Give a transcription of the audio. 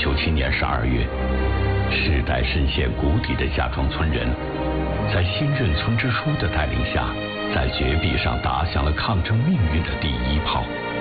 1997年12月，世代深陷谷底的家庄村人，在新任村支书的带领下，在绝壁上打响了抗争命运的第一炮。